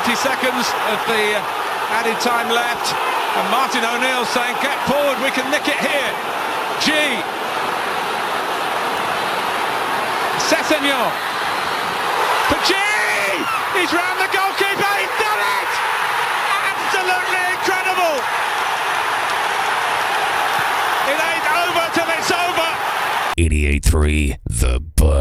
20 seconds of the added time left, and Martin O'Neill saying, get forward, we can nick it here. G. Sessegnon. For G! He's round the goalkeeper, he's done it! Absolutely incredible! It ain't over till it's over! 88.3 The Buzz.